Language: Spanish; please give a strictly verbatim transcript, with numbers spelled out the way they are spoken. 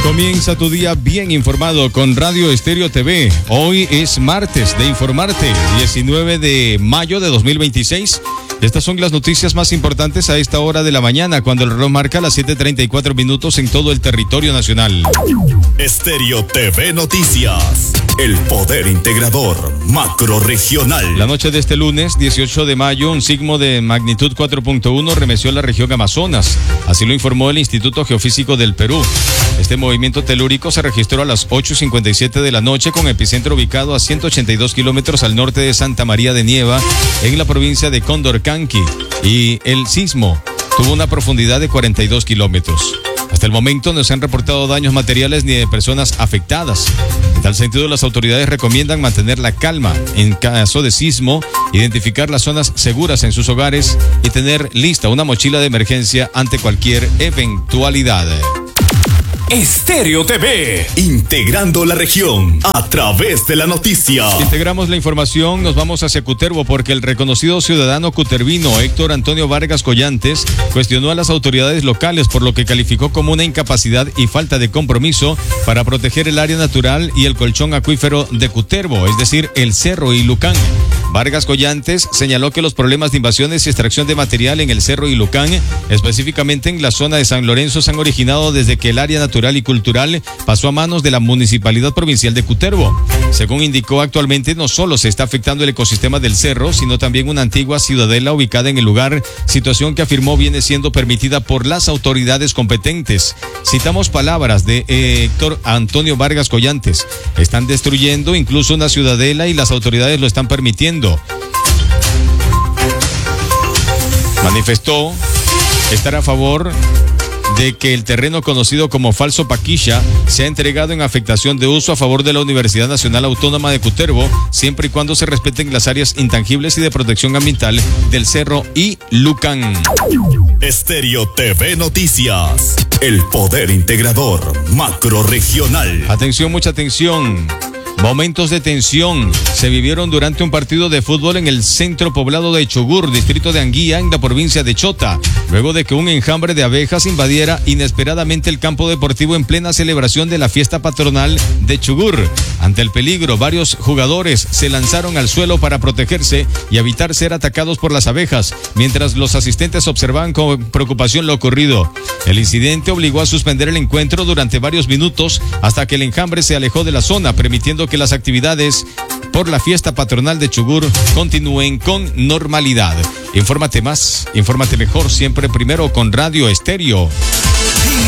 Comienza tu día bien informado con Radio Estéreo T V. Hoy es martes de informarte, diecinueve de mayo de dos mil veintiséis. Estas son las noticias más importantes a esta hora de la mañana, cuando el reloj marca las siete treinta y cuatro minutos en todo el territorio nacional. Estéreo T V Noticias, el poder integrador macrorregional. La noche de este lunes, dieciocho de mayo, un sismo de magnitud cuatro punto uno remeció la región Amazonas. Así lo informó el Instituto Geofísico del Perú. Este movimiento telúrico se registró a las ocho cincuenta y siete de la noche, con epicentro ubicado a ciento ochenta y dos kilómetros al norte de Santa María de Nieva, en la provincia de Condorcanqui, y el sismo tuvo una profundidad de cuarenta y dos kilómetros. Hasta el momento no se han reportado daños materiales ni de personas afectadas. En tal sentido, las autoridades recomiendan mantener la calma en caso de sismo, identificar las zonas seguras en sus hogares y tener lista una mochila de emergencia ante cualquier eventualidad. Estéreo T V, integrando la región a través de la noticia. Integramos la información, nos vamos hacia Cutervo, porque el reconocido ciudadano cutervino Héctor Antonio Vargas Collantes cuestionó a las autoridades locales por lo que calificó como una incapacidad y falta de compromiso para proteger el área natural y el colchón acuífero de Cutervo, es decir, el Cerro Ilucán. Vargas Collantes señaló que los problemas de invasiones y extracción de material en el Cerro Ilucán, específicamente en la zona de San Lorenzo, se han originado desde que el área natural y cultural pasó a manos de la Municipalidad Provincial de Cutervo. Según indicó, actualmente no solo se está afectando el ecosistema del cerro, sino también una antigua ciudadela ubicada en el lugar, situación que afirmó viene siendo permitida por las autoridades competentes. Citamos palabras de eh, Héctor Antonio Vargas Collantes: están destruyendo incluso una ciudadela y las autoridades lo están permitiendo. Manifestó estar a favor de que el terreno conocido como Falso Paquilla sea entregado en afectación de uso a favor de la Universidad Nacional Autónoma de Cutervo, siempre y cuando se respeten las áreas intangibles y de protección ambiental del Cerro Ilucán. Estéreo T V Noticias, el poder integrador macrorregional. Atención, mucha atención. Momentos de tensión se vivieron durante un partido de fútbol en el centro poblado de Chugur, distrito de Anguía, en la provincia de Chota, luego de que un enjambre de abejas invadiera inesperadamente el campo deportivo en plena celebración de la fiesta patronal de Chugur. Ante el peligro, varios jugadores se lanzaron al suelo para protegerse y evitar ser atacados por las abejas, mientras los asistentes observaban con preocupación lo ocurrido. El incidente obligó a suspender el encuentro durante varios minutos hasta que el enjambre se alejó de la zona, permitiendo que las actividades por la fiesta patronal de Chugur continúen con normalidad. Infórmate más, infórmate mejor, siempre primero con Radio Estéreo.